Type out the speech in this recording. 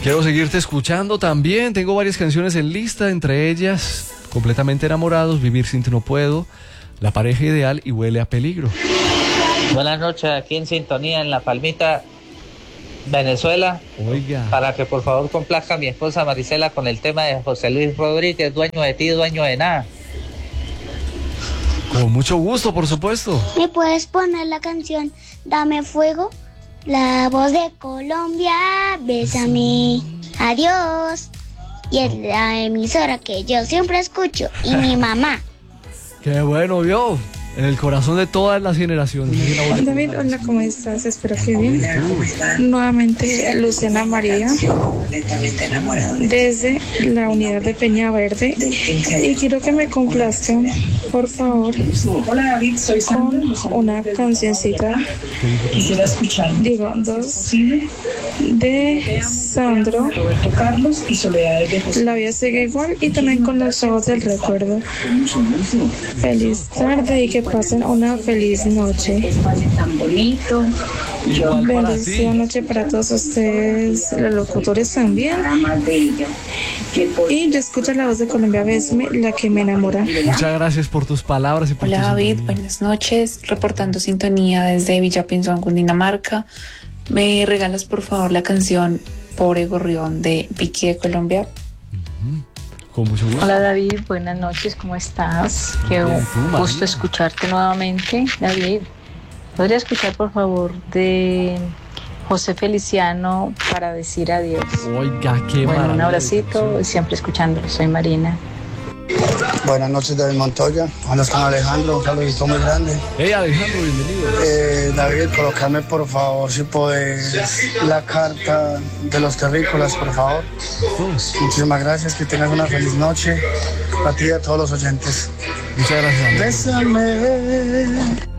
Quiero seguirte escuchando también. Tengo varias canciones en lista, entre ellas Completamente Enamorados, Vivir sin ti no puedo, La pareja ideal y Huele a peligro. Buenas noches, aquí en sintonía en La Palmita, Venezuela. Oiga. Para que por favor complazca a mi esposa Marisela con el tema de José Luis Rodríguez, Dueño de ti, dueño de nada. Con mucho gusto, por supuesto. ¿Me puedes poner la canción Dame Fuego? La voz de Colombia, bésame, adiós. Y es la emisora que yo siempre escucho, y mi mamá. Qué bueno, vio. En el corazón de todas las generaciones. David, hola, ¿cómo estás? Espero que bien. Nuevamente, Luciana María, desde la unidad de Peña Verde. Y quiero que me complazcan, por favor, con una cancioncita. Quisiera escuchar. Digo, dos. De Sandro. Roberto Carlos y Soledad de José. La vida sigue igual, y también con los ojos del recuerdo. Feliz tarde y que pasen una feliz noche. Tan bonito. Bendecida noche para todos ustedes, los locutores también. Y yo escucho la voz de Colombia, Besme, la que me enamora. Muchas gracias por tus palabras y por Hola tu David, sintonía. buenas noches, reportando sintonía desde Villapinzón, Cundinamarca. ¿Me regalas por favor la canción Pobre Gorrión de Vicky de Colombia? Con mucho gusto. Hola David, buenas noches, ¿cómo estás? Qué Bien, tú, María. gusto escucharte nuevamente. David, ¿podría escuchar por favor de José Feliciano para decir adiós? Oiga, qué Bueno, un maravilla. abracito y siempre escuchando. Soy Marina. Buenas noches, David Montoya. Hablas con Alejandro, un saludito muy grande. Hey Alejandro, bienvenido. David, colocarme por favor, si puedes, la carta de los terrícolas, por favor. Muchísimas gracias, que tengas una feliz noche. A ti y a todos los oyentes. Muchas gracias. Bésame.